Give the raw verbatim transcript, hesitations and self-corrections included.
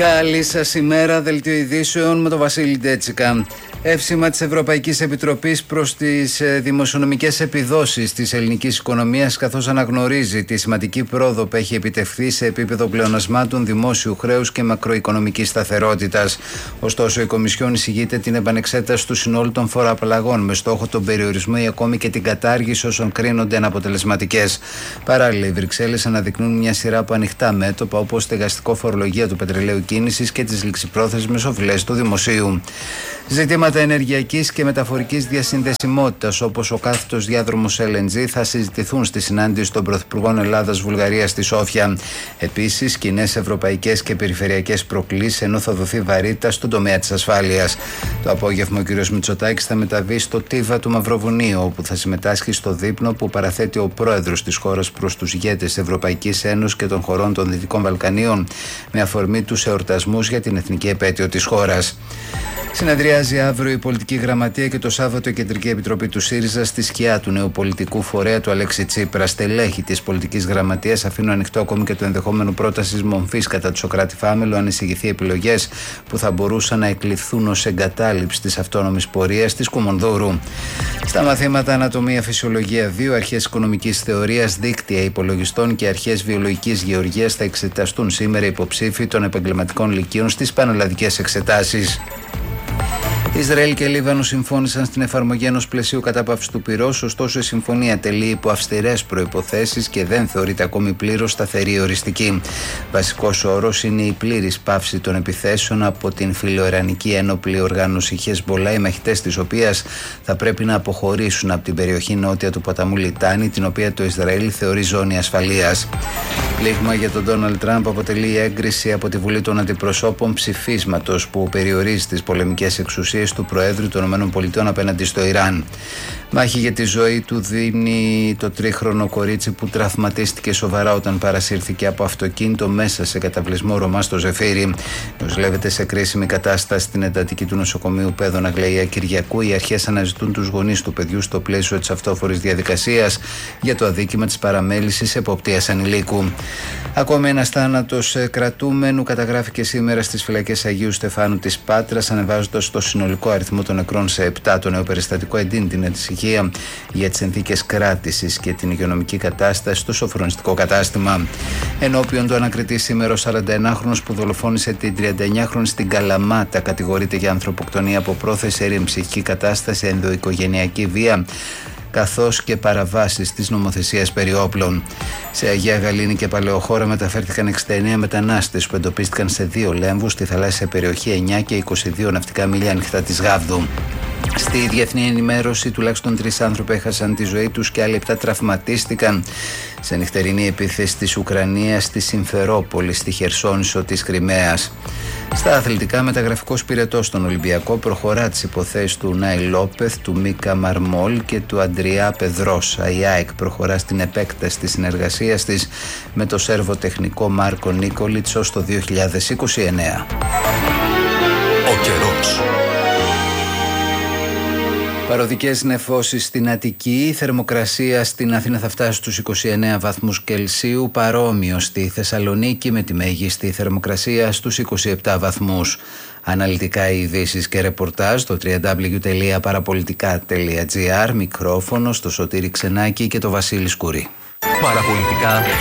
Καλή σας ημέρα, δελτίο ειδήσεων με τον Βασίλη Ντέτσικα. Εύσημα της Ευρωπαϊκής Επιτροπής προς τις δημοσιονομικές επιδόσεις της ελληνικής οικονομίας, καθώς αναγνωρίζει τη σημαντική πρόοδο που έχει επιτευχθεί σε επίπεδο πλεονασμάτων δημόσιου χρέους και μακροοικονομικής σταθερότητας. Ωστόσο, η Κομισιόν εισηγείται την επανεξέταση του συνόλου των φοροαπαλλαγών με στόχο τον περιορισμό ή ακόμη και την κατάργηση όσων κρίνονται αναποτελεσματικές. Παράλληλα, οι Βρυξέλλες αναδεικνύουν μια σειρά από ανοιχτά μέτωπα, όπως στεγαστικό φορολογία του πετρελαίου κίνησης και τις ληξιπρόθεσμες οφειλές του δημοσίου. Ζητήματα ενεργειακής και μεταφορικής διασυνδεσιμότητας, όπως ο κάθετος διάδρομος ελ εν τζι, θα συζητηθούν στη συνάντηση των Πρωθυπουργών Ελλάδας-Βουλγαρίας στη Σόφια. Επίσης, κοινές ευρωπαϊκές και περιφερειακές προκλήσεις, ενώ θα δοθεί βαρύτητα στον τομέα της ασφάλειας. Το απόγευμα, ο κ. Μητσοτάκης θα μεταβεί στο Τίβα του Μαυροβουνίου, όπου θα συμμετάσχει στο δείπνο που παραθέτει ο πρόεδρος της χώρας προς τους ηγέτες της Ευρωπαϊκής Ένωσης και των χωρών των Δυτικών Βαλκανίων, με αφορμή τους εορτασμούς για την εθνική επέτειο της χώρας. Συνεδριάζει αύριο η Πολιτική Γραμματεία και το Σάββατο η Κεντρική Επιτροπή του ΣΥΡΙΖΑ στη σκιά του νέου πολιτικού φορέα του Αλέξη Τσίπρα. Στελέχη της Πολιτικής Γραμματείας αφήνουν ανοιχτό ακόμη και το ενδεχόμενο πρότασης μομφής κατά του Σωκράτη Φάμελο, αν εισηγηθεί επιλογές που θα μπορούσαν να εκλειφθούν ως εγκατάλειψη της αυτόνομης πορείας της Κουμουνδούρου. Στα μαθήματα Ανατομία Φυσιολογία δύο, αρχές οικονομικής θεωρίας, δίκτυα υπολογιστών και αρχές βιολογικής γεωργίας θα εξεταστούν σήμερα υποψήφοι των επαγγελματικών λυκείων στις πανελλαδικές εξετάσεις. Ισραήλ και Λίβανο συμφώνησαν στην εφαρμογή ενός πλαισίου κατάπαυσης του πυρός, ωστόσο η συμφωνία τελεί υπό αυστηρές προϋποθέσεις και δεν θεωρείται ακόμη πλήρως σταθερή οριστική. Βασικός όρος είναι η πλήρης πάυση των επιθέσεων από την φιλοειρανική ένοπλη οργάνωση Χεσμπολά, οι μαχητές της οποίας θα πρέπει να αποχωρήσουν από την περιοχή νότια του ποταμού Λιτάνη, την οποία το Ισραήλ θεωρεί ζώνη ασφαλείας. Πλήγμα για τον Ντόναλντ Τραμπ αποτελεί η έγκριση από τη Βουλή των Αντιπροσώπων ψηφίσματος που περιορίζει τις πολεμικές εξουσίες του Προέδρου των ΗΠΑ απέναντι στο Ιράν. Μάχη για τη ζωή του δίνει το τρίχρονο κορίτσι που τραυματίστηκε σοβαρά όταν παρασύρθηκε από αυτοκίνητο μέσα σε καταβλισμό Ρωμά στο Ζεφύρι. Νοσηλεύεται σε κρίσιμη κατάσταση στην εντατική του νοσοκομείου Παίδων Αγλαία Κυριακού. Οι αρχές αναζητούν τους γονείς του παιδιού στο πλαίσιο της αυτόφορης διαδικασίας για το αδίκημα της παραμέλησης εποπτείας ανηλίκου. Ακόμη ένας θάνατος κρατούμενου καταγράφηκε σήμερα στις φυλακές Αγίου Στεφάνου της Πάτρας, ανεβάζοντας το συνολικό αριθμό των νεκρών σε επτά. Το νέο περιστατικό εντείνει την ανησυχία για τις συνθήκες κράτησης και την υγειονομική κατάσταση στο σοφρονιστικό κατάστημα. Ενώπιον του ανακριτή σήμερα ο σαρανταενάχρονος που δολοφόνησε την τριανταεννιάχρονη στην Καλαμάτα κατηγορείται για ανθρωποκτονία από πρόθεση, αίρια ψυχική κατάσταση, ενδοοικογενειακή βία, καθώς και παραβάσεις της νομοθεσίας περί όπλων. Σε Αγία Γαλήνη και Παλαιοχώρα μεταφέρθηκαν εξήντα εννέα μετανάστες που εντοπίστηκαν σε δύο λέμβους στη θαλάσσια περιοχή εννιά και είκοσι δύο ναυτικά μίλια ανοιχτά της Γάβδου. Στη διεθνή ενημέρωση, τουλάχιστον τρεις άνθρωποι έχασαν τη ζωή τους και άλλοι επτά τραυματίστηκαν σε νυχτερινή επίθεση της Ουκρανίας στη Συμφερόπολη, στη Χερσόνησο της Κριμαίας. Στα αθλητικά, μεταγραφικός πυρετός στον Ολυμπιακό προχωρά τις υποθέσεις του Νάι Λόπεθ, του Μίκα Μαρμόλ και του Αντριά Πεδρόσα. Η ΑΕΚ προχωρά στην επέκταση της συνεργασίας της με το Σέρβο τεχνικό Μάρκο Νίκολιτς ως το δύο χιλιάδες είκοσι εννέα. Ο καιρός. Παροδικές νεφώσεις στην Αττική, η θερμοκρασία στην Αθήνα θα φτάσει στους είκοσι εννέα βαθμούς Κελσίου, παρόμοιο στη Θεσσαλονίκη με τη μέγιστη θερμοκρασία στους είκοσι επτά βαθμούς. Αναλυτικά οι ειδήσεις και ρεπορτάζ στο double-u double-u double-u τελεία παραπολιτικά τελεία τζι άρ, μικρόφωνο στο Σωτήρη Ξενάκη και το Βασίλη Σκουρή. Παραπολιτικά